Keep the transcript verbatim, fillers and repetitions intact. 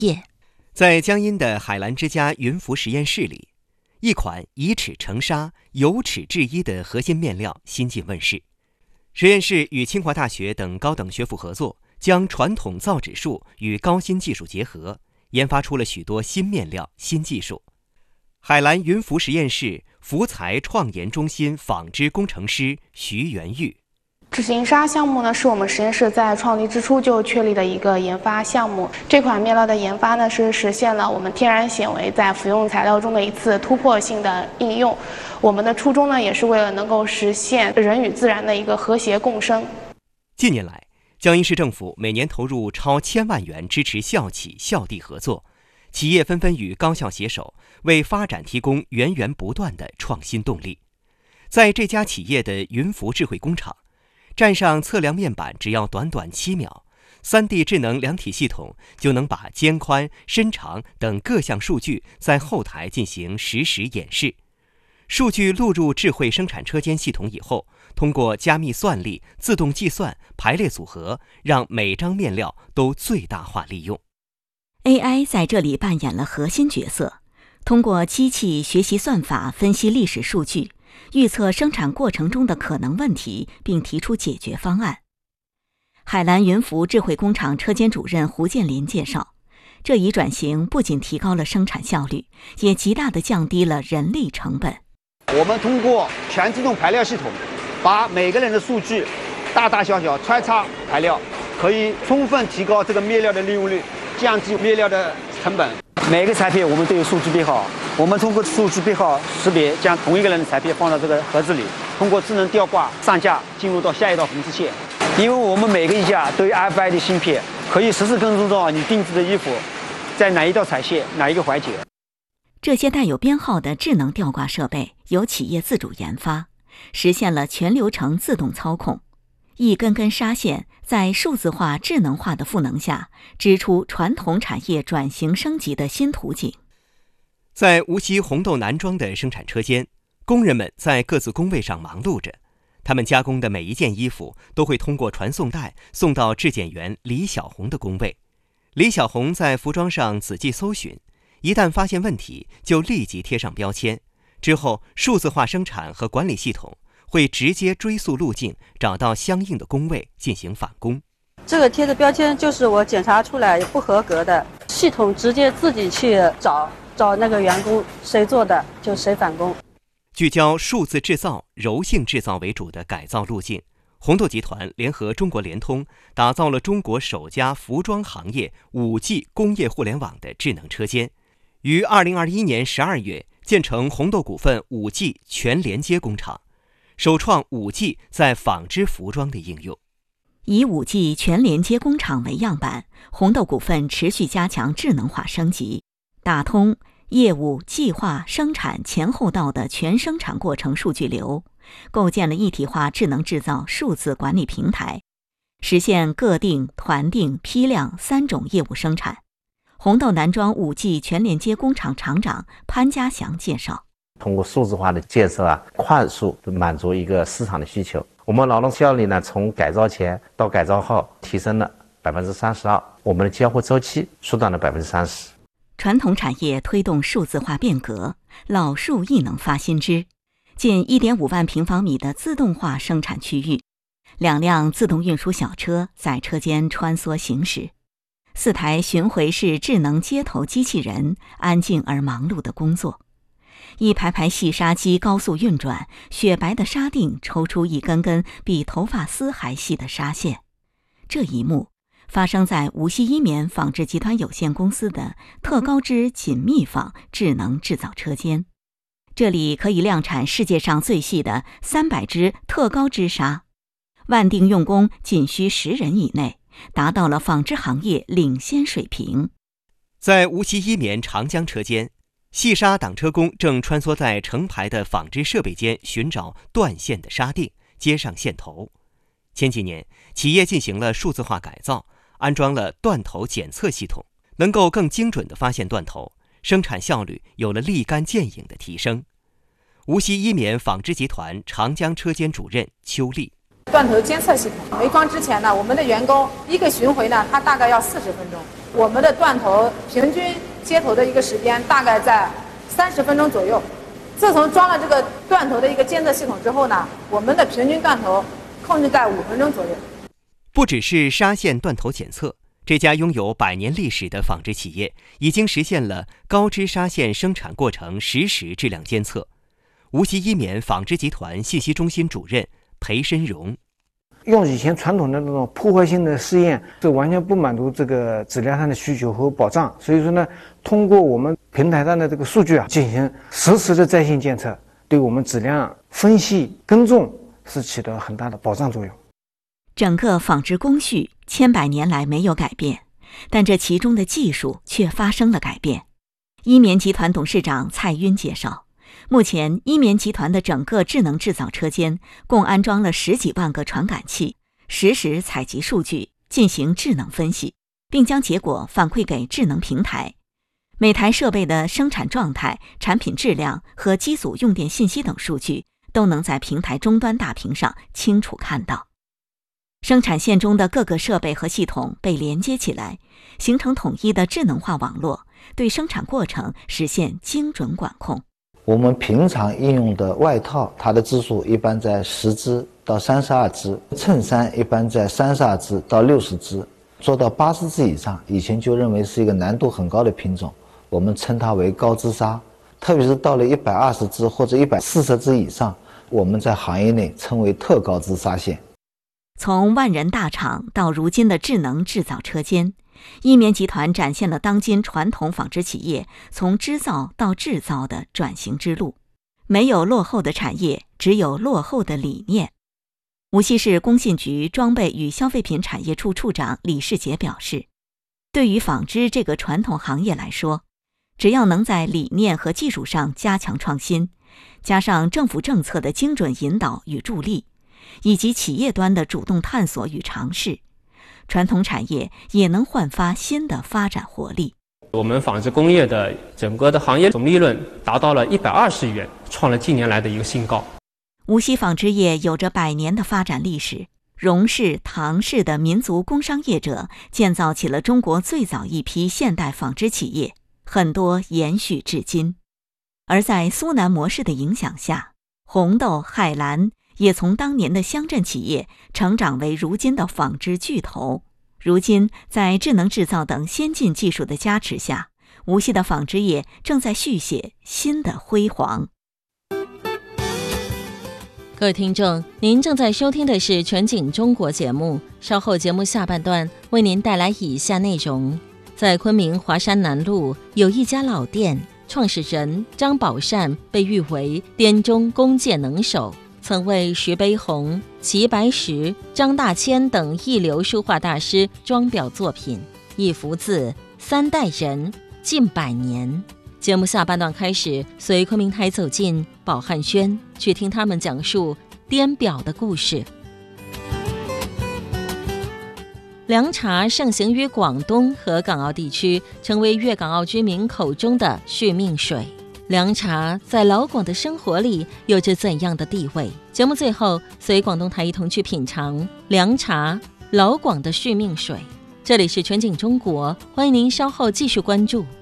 在江阴的海澜之家云浮实验室里，一款以齿成砂、有齿制衣的核心面料新近问世。实验室与清华大学等高等学府合作，将传统造纸术与高新技术结合，研发出了许多新面料、新技术。海澜云浮实验室福材创研中心纺织工程师徐元玉。 齿形纱项目呢，是我们实验室在创立之初就确立的一个研发项目。这款面料的研发呢，是实现了我们天然纤维在服用材料中的一次突破性的应用。我们的初衷呢，也是为了能够实现人与自然的一个和谐共生。 近年来，江阴市政府每年投入超千万元支持校企校地合作，企业纷纷与高校携手，为发展提供源源不断的创新动力。在这家企业的云浮智慧工厂，站上测量面板只要短短七秒， 三 D 智能量体系统就能把肩宽、身长等各项数据在后台进行实时演示。数据录入智慧生产车间系统以后，通过加密算力、自动计算、排列组合，让每张面料都最大化利用。 A I 在这里扮演了核心角色，通过机器学习算法分析历史数据，预测生产过程中的可能问题，并提出解决方案。海澜云浮智慧工厂车间主任胡建林介绍，这一转型不仅提高了生产效率，也极大地降低了人力成本。 我们通过全自动排料系统，把每个人的数据大大小小穿插排料，可以充分提高这个面料的利用率，降低面料的成本。每个裁片我们都有数据编号，我们通过数据编号识别，将同一个人的裁片放到这个盒子里，通过智能吊挂上架，进入到下一道缝制线。因为我们每个衣架都有 R F I D 芯片，可以实时跟踪到你定制的衣服在哪一道裁线、哪一个环节。 这些带有编号的智能吊挂设备由企业自主研发，实现了全流程自动操控。一根根纱线在数字化、智能化的赋能下，织出传统产业转型升级的新图景。 在无锡红豆男装的生产车间，工人们在各自工位上忙碌着，他们加工的每一件衣服都会通过传送带送到质检员李小红的工位。李小红在服装上仔细搜寻，一旦发现问题，就立即贴上标签。之后，数字化生产和管理系统会直接追溯路径，找到相应的工位进行返工。 这个贴的标签就是我检查出来不合格的，系统直接自己去找找那个员工谁做的就谁返工。 聚焦数字制造、柔性制造为主的改造路径，红豆集团联合中国联通，打造了中国首家服装行业 五 G 工业互联网的智能车间，于二零二一年十二月建成红豆股份 五 G 全连接工厂，首创 五 G 在纺织服装的应用。 以 五 G 全连接工厂为样板，红豆股份持续加强智能化升级，打通业务、计划、生产前后道的全生产过程数据流，构建了一体化智能制造数字管理平台，实现个定、团定、批量三种业务生产。红豆男装 五 G 全连接工厂厂长潘家祥介绍， 通过数字化的建设啊，快速满足一个市场的需求。我们劳动效率呢，从改造前到改造后提升了百分之三十二，我们的交货周期缩短了百分之三十。 传统产业推动数字化变革，老树亦能发新枝。近 一点五万平方米的自动化生产区域，两辆自动运输小车在车间穿梭行驶，四台巡回式智能接头机器人安静而忙碌地工作。一排排细纱机高速运转，雪白的纱锭抽出一根根比头发丝还细的纱线。这一幕发生在无锡一棉纺织集团有限公司的特高织紧密纺智能制造车间，这里可以量产世界上最细的三百支特高织纱，万定用工仅需十人以内，达到了纺织行业领先水平。 在无锡一棉长江车间，细纱挡车工正穿梭在成排的纺织设备间，寻找断线的纱锭，接上线头。前几年，企业进行了数字化改造，安装了断头检测系统，能够更精准地发现断头，生产效率有了立竿见影的提升。无锡一棉纺织集团长江车间主任邱丽， 断头监测系统。煤矿之前呢，我们的员工一个巡回呢，他大概要四十分钟，我们的断头平均接头的一个时间大概在三十分钟左右。自从装了这个断头的一个监测系统之后呢，我们的平均断头控制在五分钟左右。 不只是纱线断头检测，这家拥有百年历史的纺织企业已经实现了高支纱线生产过程实时质量监测。无锡一棉纺织集团信息中心主任裴申荣， 用以前传统的那种破坏性的试验，是完全不满足这个质量上的需求和保障。所以说呢，通过我们平台上的这个数据啊，进行实时的在线监测，对我们质量分析耕种是起到很大的保障作用。 整个纺织工序千百年来没有改变，但这其中的技术却发生了改变。一棉集团董事长蔡赟介绍，目前一棉集团的整个智能制造车间共安装了十几万个传感器，实时采集数据，进行智能分析，并将结果反馈给智能平台。每台设备的生产状态、产品质量和机组用电信息等数据都能在平台终端大屏上清楚看到。生产线中的各个设备和系统被连接起来，形成统一的智能化网络，对生产过程实现精准管控。 我们平常应用的外套，它的支数一般在十支到三十二支，衬衫一般在三十二支到六十支，做到八十支以上，以前就认为是一个难度很高的品种，我们称它为高支纱。特别是到了一百二十支或者一百四十支以上，我们在行业内称为特高支纱线。 从万人大厂到如今的智能制造车间，一棉集团展现了当今传统纺织企业从织造到制造的转型之路。没有落后的产业，只有落后的理念。无锡市工信局装备与消费品产业处处长李世杰表示，对于纺织这个传统行业来说，只要能在理念和技术上加强创新，加上政府政策的精准引导与助力，以及企业端的主动探索与尝试，传统产业也能焕发新的发展活力。 我们纺织工业的整个的行业总利润达到了一百二十亿元，创了近年来的一个新高。 无锡纺织业有着百年的发展历史，荣氏、唐氏的民族工商业者建造起了中国最早一批现代纺织企业，很多延续至今。而在苏南模式的影响下，红豆、海蓝也从当年的乡镇企业成长为如今的纺织巨头。如今，在智能制造等先进技术的加持下，无锡的纺织业正在续写新的辉煌。 各位听众，您正在收听的是全景中国节目，稍后节目下半段为您带来以下内容。在昆明华山南路有一家老店，创始人张宝善被誉为滇中工匠能手，曾为石悲鸿、齐白石、张大千等一流书画大师装裱作品，一幅字，三代人，近百年。节目下半段开始，随昆明台走进宝汉轩，去听他们讲述滇表的故事。凉茶盛行于广东和港澳地区，成为粤港澳居民口中的续命水。凉茶在老广的生活里有着怎样的地位？节目最后随广东台一同去品尝凉茶，老广的续命水。这里是全景中国，欢迎您稍后继续关注。